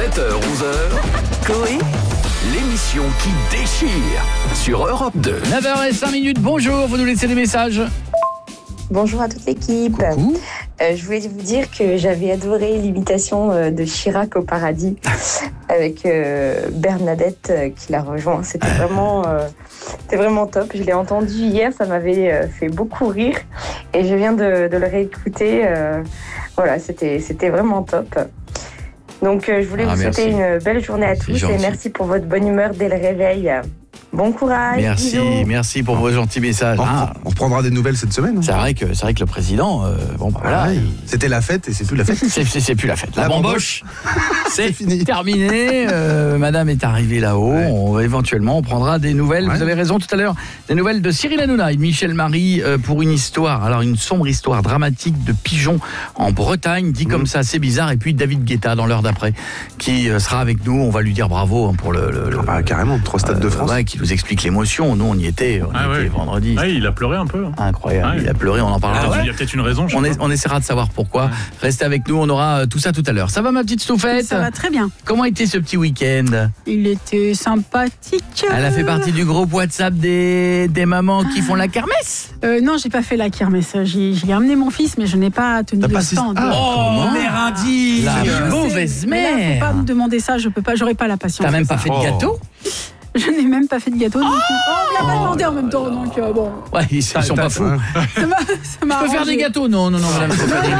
7h-11h, Coé, l'émission qui déchire sur Europe 2. 9h05, bonjour, vous nous laissez des messages. Bonjour à toute l'équipe. Coucou. Je voulais vous dire que j'avais adoré l'imitation de Chirac au paradis avec Bernadette qui l'a rejoint. C'était vraiment top. Je l'ai entendu hier, ça m'avait fait beaucoup rire et je viens de le réécouter. Voilà, c'était vraiment top. Donc je voulais vous souhaiter une belle journée à tous et merci pour votre bonne humeur dès le réveil. Bon courage. Merci pour vos gentils messages. On reprendra des nouvelles cette semaine. C'est vrai que le président, c'était la fête et c'est plus la fête. C'est plus la fête. La bamboche, c'est fini. Terminé. Madame est arrivée là-haut. Éventuellement, on prendra des nouvelles. Vous avez raison tout à l'heure. Des nouvelles de Cyril Hanouna et Michel Marie pour une histoire. Alors une sombre histoire dramatique de pigeons en Bretagne, dit comme ça, c'est bizarre. Et puis David Guetta dans l'heure d'après, qui sera avec nous. On va lui dire bravo pour carrément 3 stades de France. Qui nous explique l'émotion. Nous, on y était vendredi. Ah, il a pleuré un peu. Incroyable, il a pleuré, on en parlera. Il y a peut-être une raison. On essaiera de savoir pourquoi. Restez avec nous, on aura tout ça tout à l'heure. Ça va ma petite Stouffette ? Ça va très bien. Comment était ce petit week-end ? Il était sympathique. Elle a fait partie du groupe WhatsApp des mamans qui font la kermesse ? Non, j'ai pas fait la kermesse. J'ai amené mon fils, mais je n'ai pas tenu le stand. Mère indigne, la mauvaise mère. Faut pas me demander ça, je peux pas, j'aurais pas la patience. T'as même pas fait de gâteau ? Je n'ai même pas fait de gâteau. Donc, on me l'a pas demandé en même temps, donc bon. Ouais, ils sont pas fous. Ça m'a peux faire des gâteaux ? Non, madame.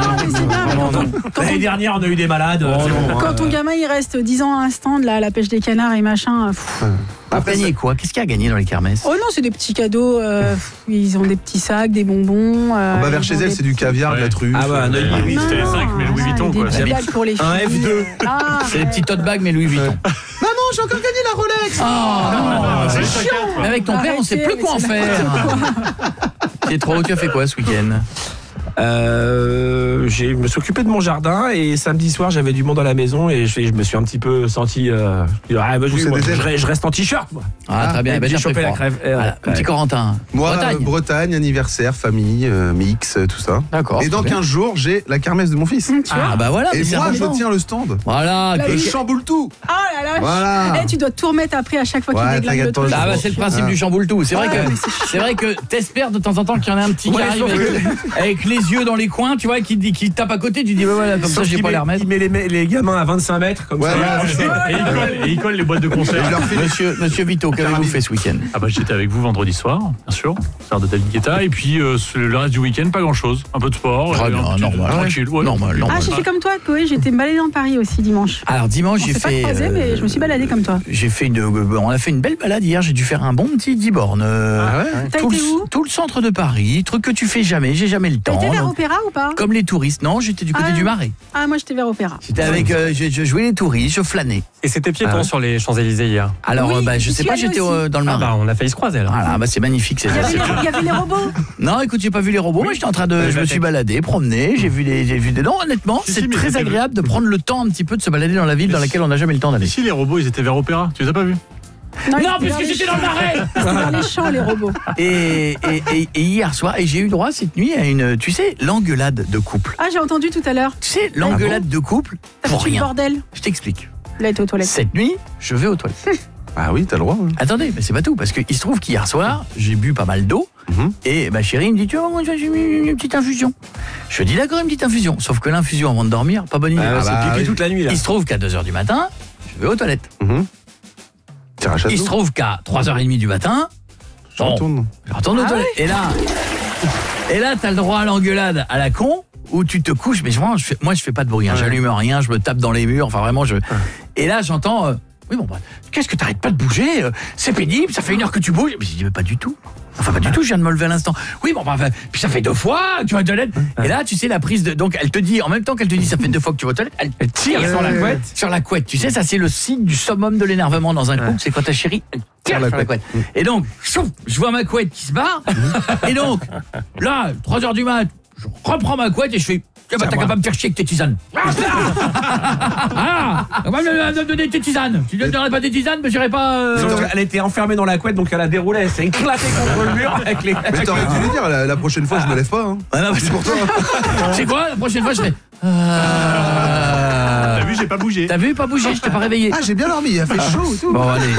L'année dernière, on a eu des malades. Quand ton gamin, il reste 10 ans à un stand, là, à la pêche des canards et machin. Vous gagnez quoi ? Qu'est-ce qu'il y a à gagner dans les kermesses ? Oh non, c'est des petits cadeaux. Ils ont des petits sacs, des bonbons. Vers chez elle, c'est du caviar, de la truffe. Ah bah, c'était les 5, mais Louis Vuitton, quoi. Des bagues pour les filles. Un F2. C'est des petits tote bags, mais Louis Vuitton. Maman, j'ai encore gagné la Rolex. C'est chiant. Mais avec ton père, on sait plus quoi en faire. C'est trop. Tu as fait quoi ce week-end ? Je me suis occupé de mon jardin et samedi soir j'avais du monde à la maison et je me suis un petit peu senti je reste en t-shirt moi. Très bien, j'ai chopé la crève. Petit Corentin. Moi, Bretagne, anniversaire, famille, mix, tout ça. D'accord. Et dans 15 jours, j'ai la kermesse de mon fils. Voilà. Et moi, je tiens le stand. Voilà. Je chamboule tout. Oh là là. Voilà. Tu dois tout remettre après à chaque fois qu'il déglingue le truc. C'est le principe du chamboule tout. C'est vrai que t'espères de temps en temps qu'il y en a un petit qui arrive avec les yeux dans les coins, tu vois, qui tape à côté, tu dis voilà, comme ça j'ai pas les remettre. Il met les gamins à 25 mètres comme ça. Et il colle les boîtes de concert. Monsieur Vito, qu'avez-vous fait ce week-end ? J'étais avec vous vendredi soir, bien sûr, faire de David Guetta, et puis le reste du week-end, pas grand-chose. Un peu de sport. Normal. Tranquille. Normal. J'ai fait comme toi, Coé, j'étais baladée dans Paris aussi dimanche. Alors dimanche, j'ai fait... pas croisé, mais je me suis baladée comme toi. On a fait une belle balade hier, j'ai dû faire un bon petit 10 bornes. T'as été où ? Tout le centre de Paris, truc que tu fais jamais, j'ai jamais le temps. T'as été vers Opéra ou pas ? Comme les touristes, non, j'étais du côté du Marais. Moi j'étais vers Opéra. J'étais avec, je jouais les touristes, je flânais. Et c'était piéton sur les Champs-Élysées hier. Alors, je sais pas, j'étais dans le Marais. On a failli se croiser là. Voilà, c'est magnifique. Il y avait les robots. Non, écoute, j'ai pas vu les robots, moi j'étais en train de, je me suis baladé, promené, j'ai vu des... Non, honnêtement, c'est très agréable de prendre le temps un petit peu de se balader dans la ville dans laquelle on n'a jamais le temps d'aller. Si les robots, ils étaient vers Opéra, tu les as pas vus ? Non, puisque j'étais dans le Marais. C'était dans les champs, les robots. Et hier soir, et j'ai eu droit cette nuit à une, tu sais, l'engueulade de couple. J'ai entendu tout à l'heure. Tu sais, l'engueulade de couple pour rien. Bordel. Je t'explique. Là, t'es aux toilettes. Cette nuit, je vais aux toilettes. Ah oui, t'as le droit. Attendez, mais c'est pas tout, parce qu'il se trouve qu'hier soir, j'ai bu pas mal d'eau, et ma chérie me dit, tu vois, moi j'ai mis une petite infusion. Je dis d'accord, une petite infusion. Sauf que l'infusion avant de dormir, pas bonne idée. C'est pipi toute la nuit là. Il se trouve qu'à 2h du matin, je vais aux toilettes. Il se trouve qu'à 3h30 du matin, je retourne aux toilettes. Et là, t'as le droit à l'engueulade à la con, où tu te couches, mais moi je fais pas de bruit, j'allume rien, je me tape dans les murs, enfin vraiment Et là j'entends, qu'est-ce que t'arrêtes pas de bouger, c'est pénible, ça fait 1 heure que tu bouges. Mais je dis, mais pas du tout. Enfin, pas du tout, je viens de me lever à l'instant. Oui, puis ça fait 2 fois, tu vas aux toilettes. Et là, tu sais, la prise de... Donc, elle te dit, en même temps qu'elle te dit, ça fait 2 fois que tu vas aux toilettes, elle tire sur la couette. Sur la couette. Tu sais, ça, c'est le signe du summum de l'énervement dans un couple, c'est quand ta chérie, elle tire sur la couette. Et donc, je vois ma couette qui se barre. Et donc, là, 3h du mat, je reprends ma couette et je fais... T'as qu'à pas me faire chier avec tes tisanes. On va me donner tes tisanes. Tu ne donnerais pas des tisanes, mais j'irais pas... Elle était enfermée dans la couette, donc elle a déroulé, elle s'est éclatée contre le mur avec les... Mais t'aurais dû lui dire, la prochaine fois, je me lève pas. C'est pour toi. C'est quoi, la prochaine fois, je fais... vu, j'ai pas bougé. T'as vu, pas bougé, je t'ai pas réveillé. Ah, j'ai bien dormi, il a fait chaud et tout. Bon, allez.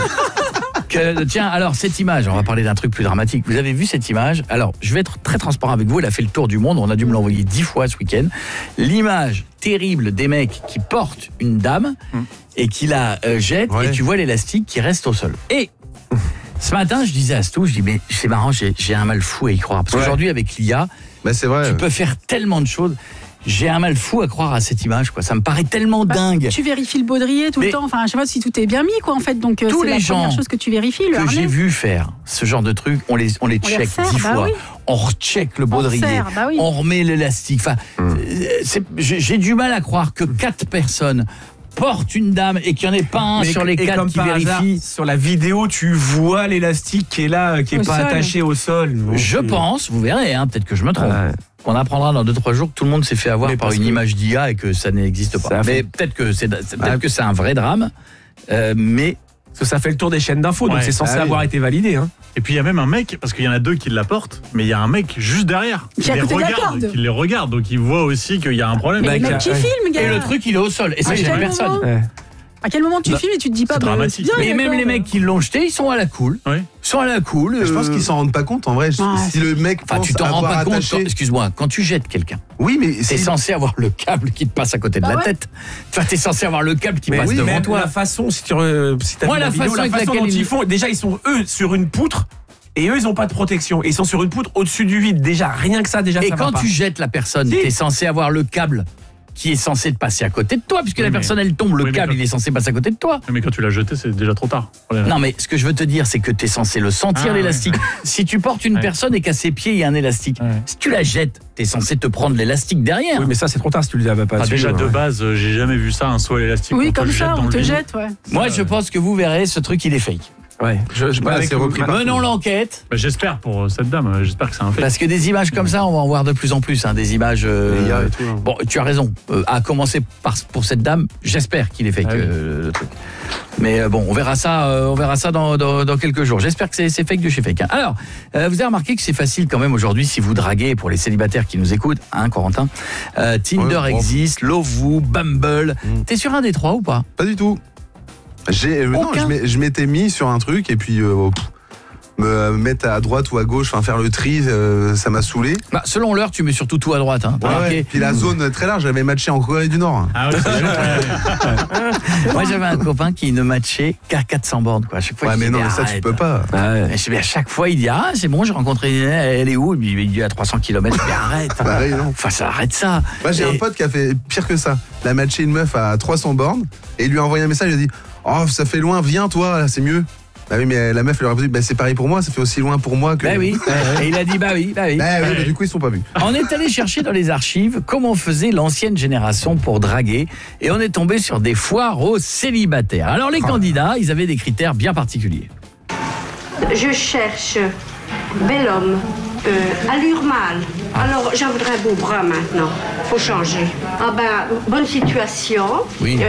Tiens, alors, cette image, on va parler d'un truc plus dramatique. Vous avez vu cette image? Alors, je vais être très transparent avec vous. Elle a fait le tour du monde. On a dû me l'envoyer 10 fois ce week-end. L'image terrible des mecs qui portent une dame et qui la jettent, et tu vois l'élastique qui reste au sol. Et ce matin, je disais à Stou, je dis, mais c'est marrant, j'ai un mal fou à y croire. Parce qu'aujourd'hui, avec l'IA, c'est vrai, tu peux faire tellement de choses. J'ai un mal fou à croire à cette image, quoi. Ça me paraît tellement dingue. Tu vérifies le baudrier tout le temps. Enfin, je sais pas si tout est bien mis, quoi, en fait. Donc, tous c'est les la gens première chose que tu vérifies, le harnais. j'ai vu faire ce genre de truc, on les check 10 fois. Oui. On recheck le baudrier. On remet l'élastique. Enfin, j'ai du mal à croire que 4 personnes portent une dame et qu'il n'y en ait pas un sur les 4 qui vérifie. Sur la vidéo, tu vois l'élastique qui est là, qui n'est pas attaché au sol. Je pense, vous verrez, peut-être que je me trompe. On apprendra dans 2-3 jours que tout le monde s'est fait avoir par une image d'IA et que ça n'existe pas. Mais peut-être que c'est un vrai drame, mais parce que ça fait le tour des chaînes d'infos, donc c'est censé avoir été validé. Et puis il y a même un mec, parce qu'il y en a 2 qui la portent, mais il y a un mec juste derrière qui les regarde, donc il voit aussi qu'il y a un problème. Mais le mec qui filme, gars. Et le truc, il est au sol, et ça gêne personne. À quel moment tu filmes et tu te dis pas dramatique. Mais même les mecs qui l'ont jeté, ils sont à la cool. Ils sont à la cool. Je pense qu'ils s'en rendent pas compte en vrai. Si le mec pense tu t'en rends pas compte. attaché... Excuse-moi, quand tu jettes quelqu'un. Oui, mais t'es censé avoir le câble qui te passe à côté de la tête. Enfin, t'es censé avoir le câble qui passe devant toi. La façon, si t'as vu la vidéo, la façon dont ils font, déjà ils sont eux sur une poutre. Et eux, ils n'ont pas de protection. Ils sont sur une poutre au-dessus du vide. Déjà, rien que ça, ça va pas. Et quand tu jettes la personne, t'es censé avoir le câble qui est censé te passer à côté de toi, puisque la personne, elle tombe, le câble, il est censé passer à côté de toi. Mais quand tu l'as jeté, c'est déjà trop tard. Non, mais ce que je veux te dire, c'est que tu es censé le sentir, l'élastique. Si tu portes une personne et qu'à ses pieds, il y a un élastique, si tu la jettes, tu es censé te prendre l'élastique derrière. Oui, mais ça, c'est trop tard si tu ne l'avais pas. Déjà, de base, j'ai jamais vu ça, un saut à l'élastique. Oui, comme ça, on te jette, Moi, je pense que vous verrez, ce truc, il est fake. Menons l'enquête. J'espère pour cette dame, j'espère que c'est un fait. Parce que des images comme ça, on va en voir de plus en plus, des images. Bon, tu as raison. À commencer pour cette dame, j'espère qu'il est fake le truc. Mais bon, on verra ça dans quelques jours. J'espère que c'est fake de chez fake. Alors, vous avez remarqué que c'est facile quand même aujourd'hui si vous draguez, pour les célibataires qui nous écoutent, Corentin. Tinder existe, Lovoo, Bumble. T'es sur un des 3 ou pas? Pas du tout. Je m'étais mis sur un truc et puis me mettre à droite ou à gauche, faire le tri, ça m'a saoulé. Selon l'heure, tu mets surtout tout à droite. Puis la zone très large, j'avais matché en Corée du Nord. Moi, j'avais un copain qui ne matchait qu'à 400 bornes. À chaque fois, mais non, mais ça, tu peux pas. À chaque fois, il dit c'est bon, j'ai rencontré elle est où? Il dit à 300 km. Mais arrête. Ça arrête ça. Moi, j'ai un pote qui a fait pire que ça. Il a matché une meuf à 300 bornes et il lui a envoyé un message. Il a dit ça fait loin, viens toi, c'est mieux. Bah oui, mais la meuf, elle aurait dit c'est pareil pour moi, ça fait aussi loin pour moi que. Et il a dit du coup, ils sont pas vus. On est allé chercher dans les archives comment faisait l'ancienne génération pour draguer et on est tombé sur des foires aux célibataires. Alors les candidats, ils avaient des critères bien particuliers. Je cherche bel homme, allure mâle. Alors j'en voudrais un beau bras maintenant. Faut changer. Bonne situation. Oui.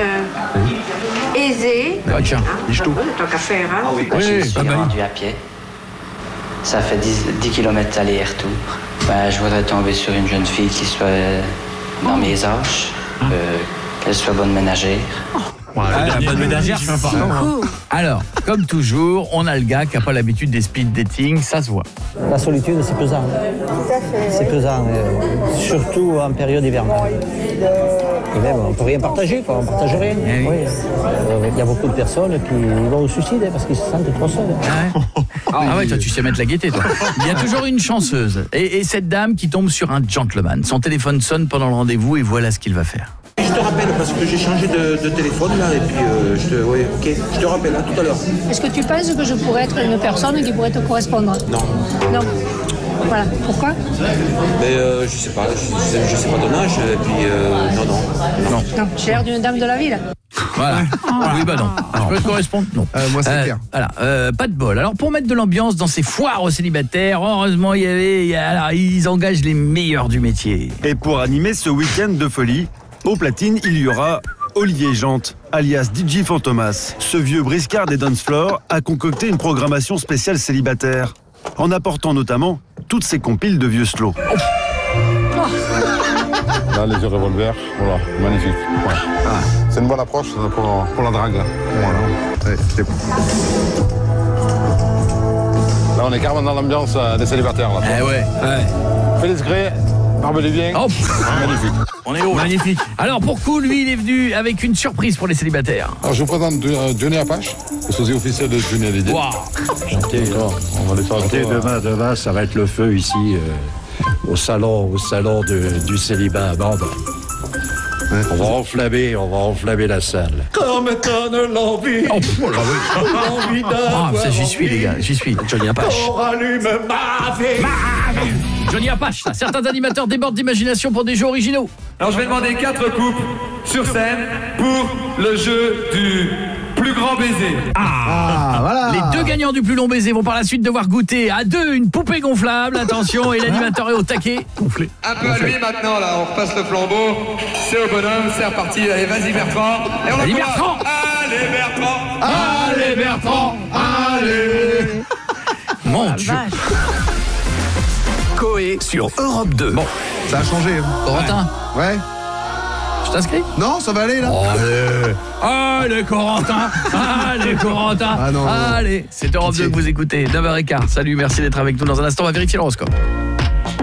Aisé. Tiens, tant qu'à faire. Je me suis rendu à pied. Ça fait 10 km aller et retour. Je voudrais tomber sur une jeune fille qui soit dans mes âges, qu'elle soit bonne ménagère. Bonne ménagère, c'est important. Alors, comme toujours, on a le gars qui n'a pas l'habitude des speed dating, ça se voit. La solitude, c'est pesant. C'est pesant, surtout en période hivernale. Et même, on ne peut rien partager, on ne partage rien. Il y a beaucoup de personnes qui vont au suicide parce qu'ils se sentent trop seuls. Toi, tu sais mettre la gaieté, toi. Il y a toujours une chanceuse. Et cette dame qui tombe sur un gentleman. Son téléphone sonne pendant le rendez-vous et voilà ce qu'il va faire. Je te rappelle parce que j'ai changé de téléphone là et puis je te rappelle tout à l'heure. Est-ce que tu penses que je pourrais être une personne qui pourrait te correspondre? Non. Voilà. Pourquoi? Je sais pas ton âge et puis non. J'ai l'air d'une dame de la ville. Voilà. Oui, non. Je peux te correspondre? Non. Moi, c'est clair. Voilà. Pas de bol. Alors, pour mettre de l'ambiance dans ces foires aux célibataires, heureusement, ils engagent les meilleurs du métier. Et pour animer ce week-end de folie, au platine, il y aura Olivier Jante, alias DJ Fantomas. Ce vieux briscard des dance floors a concocté une programmation spéciale célibataire, en apportant notamment toutes ses compiles de vieux slow. Là, les yeux revolver, voilà, magnifique. Ouais. Ah. C'est une bonne approche pour la drague. Là, voilà. Ouais, là, on est carrément dans l'ambiance des célibataires. Là, eh ouais. Fais discret, barbelez bien. Oh. Magnifique. On est haut. Magnifique. Alors, pour coup, lui, il est venu avec une surprise pour les célibataires. Alors, je vous présente Johnny Apache, le sosie officiel de Johnny Hallyday. Wow. On va les faire demain, ça va être le feu ici, au salon du célibat à Bande. Ouais. On va enflammer la salle. Comme donne l'envie. L'envie ça, j'y suis, les gars, j'y suis. Johnny Apache. On rallume ma vie. Johnny Apache, certains animateurs débordent d'imagination pour des jeux originaux. Alors je vais demander 4 couples sur scène pour le jeu du plus grand baiser. Voilà. Les 2 gagnants du plus long baiser vont par la suite devoir goûter à 2 une poupée gonflable. Attention, et l'animateur est au taquet. Gonflé. Un peu à lui maintenant, là, on repasse le flambeau. C'est au bonhomme, c'est reparti. Allez, vas-y Bertrand. Et on allez Bertrand. Allez Bertrand. Allez Bertrand. Allez. Mon Dieu. Coé sur Europe 2. Bon, ça a changé. Corentin. Ouais. Je t'inscris? Non, ça va aller là. Allez Corentin. Allez Corentin. Ah non. Allez, c'est Europe 2 que vous écoutez. 9h15. Salut, merci d'être avec nous. Dans un instant, on va vérifier l'horoscope.